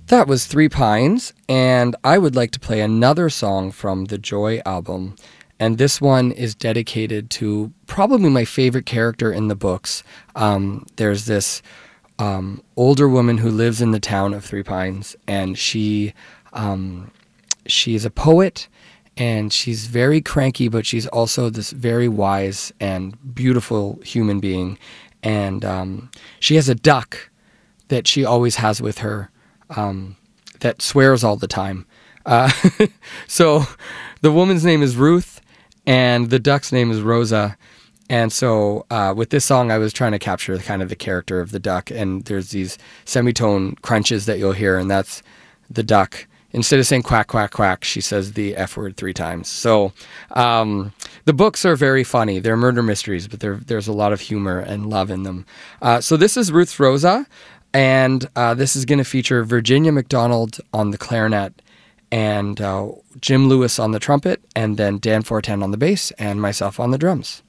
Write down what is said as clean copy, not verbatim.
That was Three Pines, and I would like to play another song from the Joy album. And this one is dedicated to probably my favorite character in the books. There's this older woman who lives in the town of Three Pines, and she's a poet, and she's very cranky, but she's also this very wise and beautiful human being. And she has a duck that she always has with her that swears all the time. So the woman's name is Ruth, and the duck's name is Rosa. And so with this song, I was trying to capture kind of the character of the duck. And there's these semitone crunches that you'll hear, and that's the duck. Instead of saying quack, quack, quack, she says the F word 3 times. So the books are very funny. They're murder mysteries, but there's a lot of humor and love in them. So this is Ruth's Rosa, and this is going to feature Virginia McDonald on the clarinet, and Jim Lewis on the trumpet, and then Dan Fortin on the bass, and myself on the drums.